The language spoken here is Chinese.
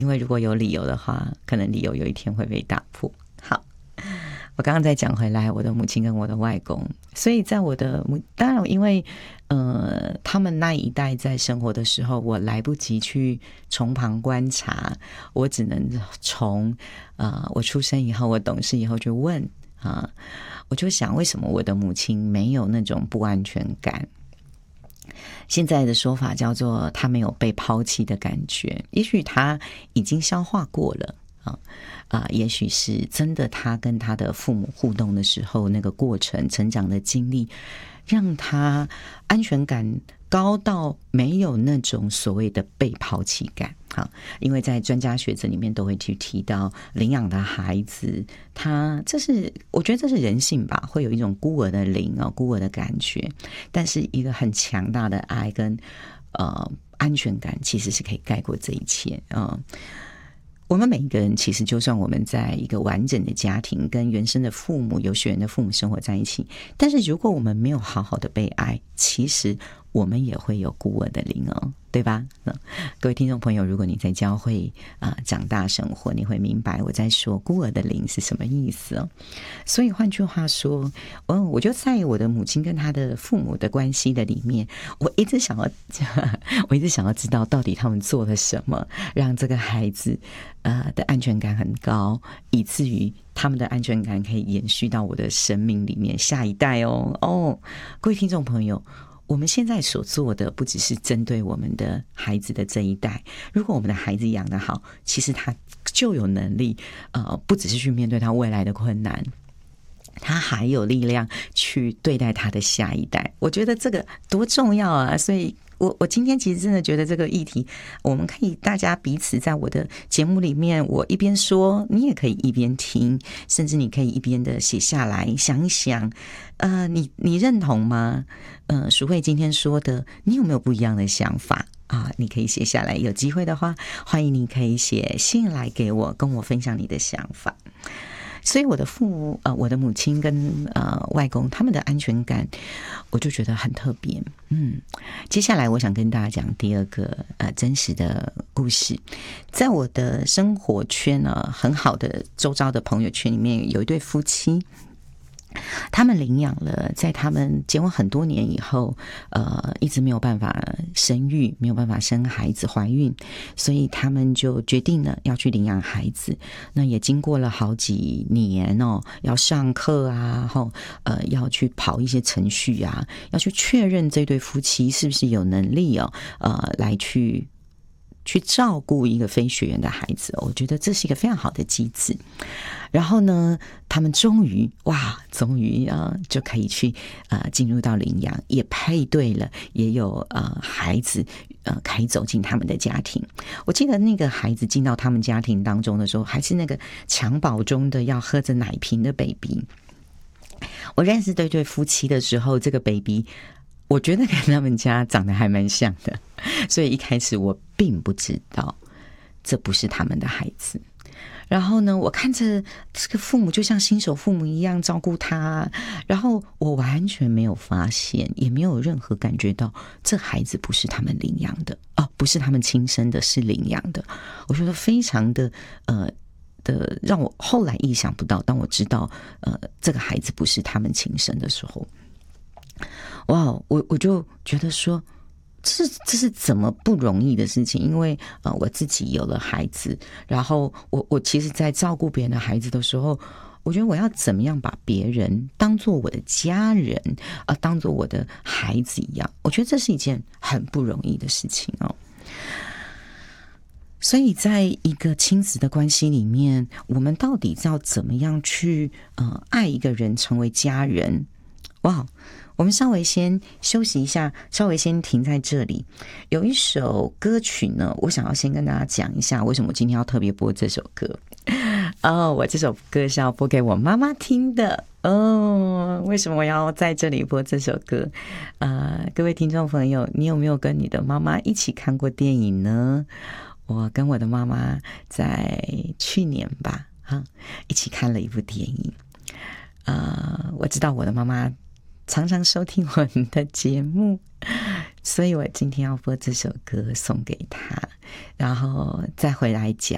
因为如果有理由的话，可能理由有一天会被打破。好，我刚刚再讲回来，我的母亲跟我的外公，所以在我的当然因为他们那一代在生活的时候，我来不及去从旁观察，我只能从我出生以后，我懂事以后就问我就想为什么我的母亲没有那种不安全感。现在的说法叫做她没有被抛弃的感觉，也许她已经消化过了也许是真的她跟她的父母互动的时候，那个过程成长的经历让她安全感高到没有那种所谓的被抛弃感。因为在专家学者里面都会去提到领养的孩子，我觉得这是人性吧，会有一种孤儿的灵孤儿的感觉，但是一个很强大的爱跟安全感其实是可以盖过这一切我们每一个人其实就算我们在一个完整的家庭跟原生的父母有血缘的父母生活在一起，但是如果我们没有好好的被爱，其实我们也会有孤儿的灵对吧？各位听众朋友，如果你在教会长大生活，你会明白我在说孤儿的灵是什么意思所以换句话说我就在我的母亲跟她的父母的关系的里面，我一直想要知道到底他们做了什么让这个孩子的安全感很高，以至于他们的安全感可以延续到我的生命里面下一代各位听众朋友，我们现在所做的不只是针对我们的孩子的这一代，如果我们的孩子养得好，其实他就有能力不只是去面对他未来的困难，他还有力量去对待他的下一代。我觉得这个多重要啊！所以我今天其实真的觉得这个议题，我们可以大家彼此在我的节目里面，我一边说，你也可以一边听，甚至你可以一边的写下来想一想你认同吗？淑慧今天说的，你有没有不一样的想法你可以写下来，有机会的话欢迎你可以写信来给我，跟我分享你的想法。所以我的我的母亲跟外公他们的安全感，我就觉得很特别。接下来我想跟大家讲第二个真实的故事。在我的生活圈很好的周遭的朋友圈里面，有一对夫妻，他们领养了，在他们结婚很多年以后一直没有办法生育，没有办法生孩子怀孕，所以他们就决定了要去领养孩子。那也经过了好几年要上课要去跑一些程序要去确认这对夫妻是不是有能力来去照顾一个非血缘的孩子。我觉得这是一个非常好的机制。然后呢，他们终于就可以去进入到领养，也配对了，也有孩子可以走进他们的家庭。我记得那个孩子进到他们家庭当中的时候，还是那个襁褓中的要喝着奶瓶的 baby。我认识这对夫妻的时候，这个 baby我觉得跟他们家长得还蛮像的，所以一开始我并不知道这不是他们的孩子。然后呢，我看着这个父母就像新手父母一样照顾他，然后我完全没有发现，也没有任何感觉到这孩子不是他们领养的不是他们亲生的，是领养的。我觉得非常的让我后来意想不到，当我知道这个孩子不是他们亲生的时候，我就觉得说这是怎么不容易的事情。因为我自己有了孩子，然后我其实在照顾别人的孩子的时候，我觉得我要怎么样把别人当作我的家人当作我的孩子一样，我觉得这是一件很不容易的事情所以在一个亲子的关系里面，我们到底要怎么样去爱一个人，成为家人？我们稍微先休息一下，稍微先停在这里。有一首歌曲呢，我想要先跟大家讲一下为什么我今天要特别播这首歌我这首歌是要播给我妈妈听的为什么我要在这里播这首歌各位听众朋友，你有没有跟你的妈妈一起看过电影呢？我跟我的妈妈在去年吧一起看了一部电影我知道我的妈妈常常收听我们的节目，所以我今天要播这首歌送给她，然后再回来讲